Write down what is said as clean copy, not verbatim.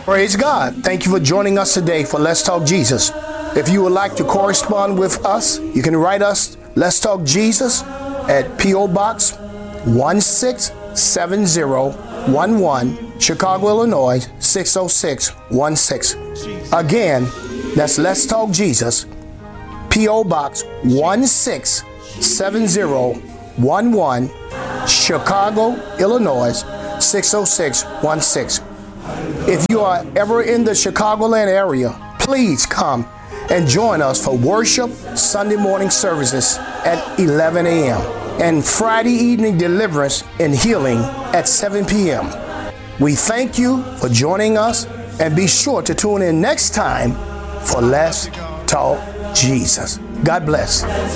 Praise God. Thank you for joining us today for Let's Talk Jesus. If you would like to correspond with us, you can write us Let's Talk Jesus at P.O. Box 167011, Chicago, Illinois 60616. Again, that's Let's Talk Jesus, P.O. Box 167011, Chicago, Illinois 60616. If you are ever in the Chicagoland area, please come and join us for worship Sunday morning services at 11 a.m. and Friday evening deliverance and healing at 7 p.m. We thank you for joining us, and be sure to tune in next time for Let's Talk Jesus. God bless.